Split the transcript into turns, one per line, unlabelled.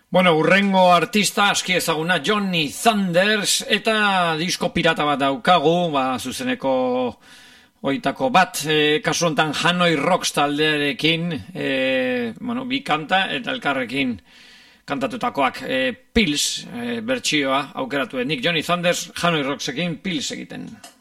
Bueno, urrengo artista aski ezaguna Johnny Thunders eta disko pirata bat daukagu, zuzeneko oitako bat, kasu honetan Hanoi Rocks taldearekin, bi kanta eta elkarrekin kantatutakoak, Pills bertsioa aukeratu Johnny Thunders Hanoi Rocksekin Pills egiten.